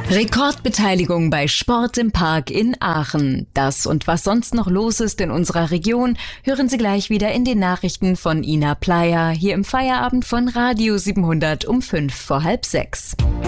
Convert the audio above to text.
Rekordbeteiligung bei Sport im Park in Aachen. Das und was sonst noch los ist in unserer Region, hören Sie gleich wieder in den Nachrichten von Ina Pleyer, hier im Feierabend von Radio 700 um 5 vor halb 6.